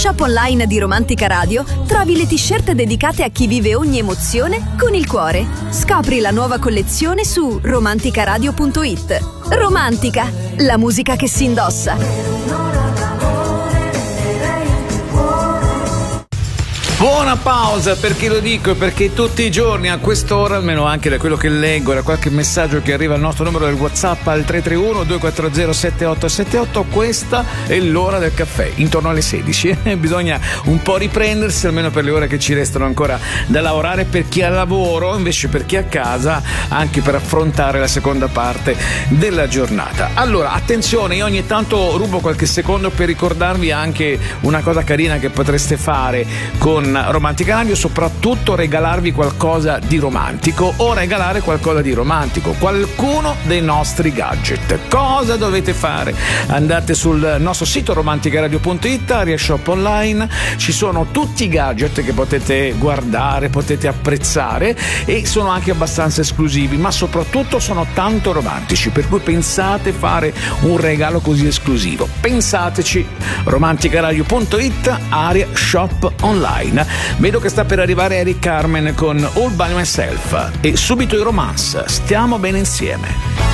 shop online di Romantica Radio trovi le t-shirt dedicate a chi vive ogni emozione con il cuore. Scopri la nuova collezione su romanticaradio.it. Romantica, la musica che si indossa. Buona pausa, perché lo dico e perché tutti i giorni a quest'ora, almeno anche da quello che leggo, da qualche messaggio che arriva al nostro numero del WhatsApp al 331-240-7878, questa è l'ora del caffè, intorno alle 16. Bisogna un po' riprendersi, almeno per le ore che ci restano ancora da lavorare, per chi ha lavoro, invece per chi è a casa, anche per affrontare la seconda parte della giornata. Allora, attenzione, io ogni tanto rubo qualche secondo per ricordarvi anche una cosa carina che potreste fare con Romantica Radio, soprattutto regalarvi qualcosa di romantico o regalare qualcosa di romantico, qualcuno dei nostri gadget. Cosa dovete fare? Andate sul nostro sito romanticaradio.it, Aria Shop Online, ci sono tutti i gadget che potete guardare, potete apprezzare, e sono anche abbastanza esclusivi, ma soprattutto sono tanto romantici, per cui pensate fare un regalo così esclusivo, pensateci. romanticaradio.it, Aria Shop Online. Vedo che sta per arrivare Eric Carmen con All By Myself, e subito i Romance, Stiamo bene insieme.